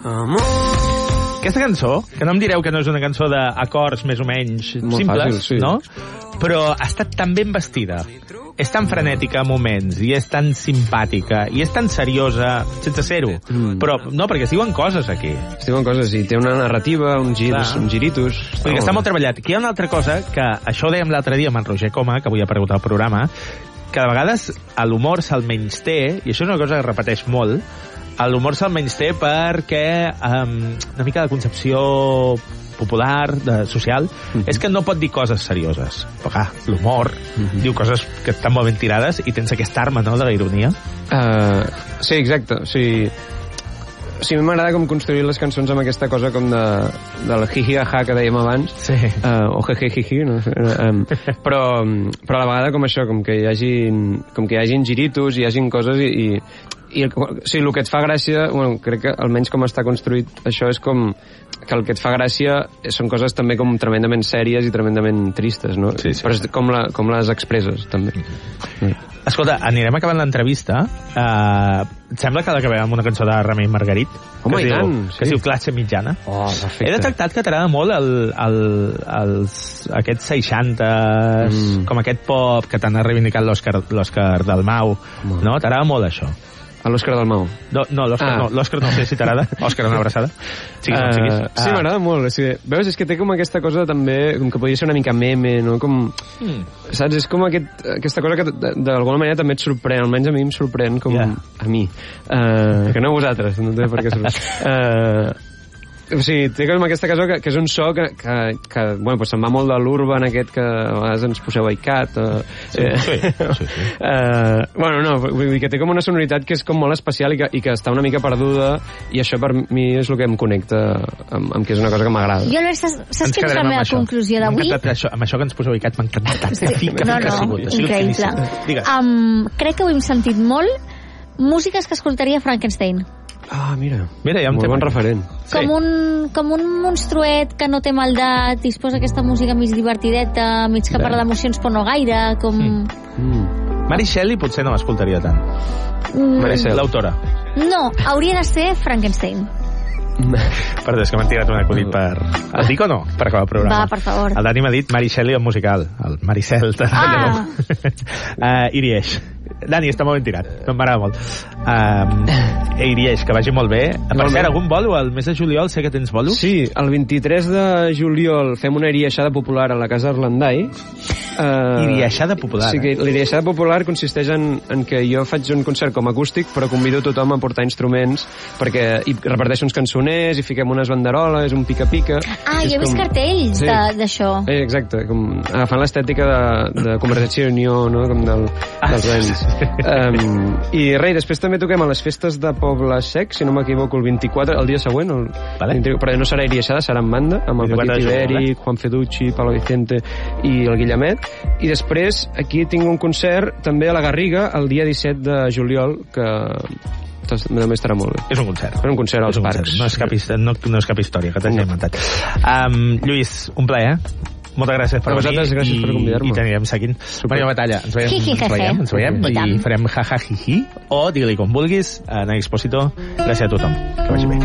Aquesta cançó, que no em direu que no és una cançó d'acords més o menys molt simples, fàcil, sí. no? Però ha estat tan ben vestida, és tan frenètica a moments, i és tan simpàtica, i és tan seriosa, sense ser-ho. Però no, perquè es diuen coses aquí. Es diuen coses, i té una narrativa, uns giritos... Vull dir que està molt treballat. Aquí hi ha una altra cosa, que això ho dèiem l'altre dia amb en Roger Coma, que avui ha aparegut al programa, que de vegades a l'humor se'l menysté, i això és una cosa que repeteix molt, a l'humor se'l menysté perquè una mica de concepció popular, social, és que no pot dir coses serioses. Però clar, l'humor diu coses que estan molt ben tirades i tens aquesta arma, no?, de la ironia. Sí, exacte. O sigui, a mi m'agrada com construir les cançons amb aquesta cosa com del hi-hi-ha-ha que dèiem abans, o he-he-hi-hi, no? Però a la vegada com això, com que hi hagin giritos, hi hagin coses i o sigui, el que et fa gràcia, bueno, crec que almenys com està construït això és com que el que et fa gràcia són coses també com tremendament sèries i tremendament tristes, no? Sí. Però és com les expresses, també. Escolta, anirem acabant l'entrevista. Et sembla que l'acabem amb una cançó de Remei Margarit? Home, i tant! Que es diu Classe Mitjana. Oh, perfecte. He detectat que t'agrada molt aquests 60s, com aquest pop que t'han reivindicat l'Òscar Dalmau, no? T'agrada molt això? A l'Òscar Dalmau. No, l'Òscar no sé si t'agrada. Òscar, una abraçada. Sí, m'agrada molt. Veus, és que té com aquesta cosa també, com que podria ser una mica meme, no? Com, saps? És com aquesta cosa que d'alguna manera també et sorprèn, almenys a mi em sorprèn com a mi. Que no a vosaltres, no té per què sorprèn. O sigui, té com aquesta cosa que és un so que bueno, pues se'n va molt de l'urban aquest que a vegades ens poseu a ICAT. Sí. Bueno, no, vull dir que té com una sonoritat que és com molt especial i que està una mica perduda, i això per mi és el que em connecta amb que és una cosa que m'agrada. Jo, saps quina és la meva conclusió d'avui? Amb això que ens poseu a ICAT m'ha encantat. No, increïble. Crec que ho hem sentit molt. Músiques que escoltaria Frankenstein. Ah, mira, ja molt bon referent. Com un monstruet que no té maldat i es posa aquesta música mig divertideta, mig que parla d'emocions però no gaire, com... Mary Shelley potser no l'escoltaria tant. L'autora. No, hauria de ser Frankenstein. Perdó, és que m'han tirat un acudit per... El dic o no? Per acabar el programa. Va, per favor. El Dani m'ha dit Mary Shelley el musical. El Maricel. Irieix. Dani, està molt ben tirat. No m'agrada molt. Irieix, que vagi molt bé. Per cert, algun bolo? El mes de juliol sé que tens bolos? Sí, el 23 de juliol fem una irieixada popular a la Casa Arlandai. Irieixada popular. Sí, que l'irieixada popular consisteix en que jo faig un concert com acústic, però convido tothom a portar instruments i reparteixo uns cançoners i fiquem unes banderoles, un pica-pica. Jo he vist cartells d'això. Exacte, com agafant l'estètica de Convergència i Unió, no? Com dels anys. I res, després també toquem a les festes de Poble Sec, si no m'equivoco, el 24, el dia següent, però no serà irieixada, serà en banda, amb el Petit Ibèric, Juan Feducci, Pablo Vicente i el Guillemet. I després aquí tinc un concert també a la Garriga el dia 17 de juliol, que també estarà molt bé. És un concert. És un concert als parcs. No és cap història que t'hagi inventat. Lluís, un plaer. Moltes gràcies per venir. Gràcies per convidar-me. I t'anirem seguint. Maria Batalla, ens veiem i farem ha-ha-hi-hi o digue-li com vulguis. Ana Expósito, gràcies a tothom. Que vagi bé.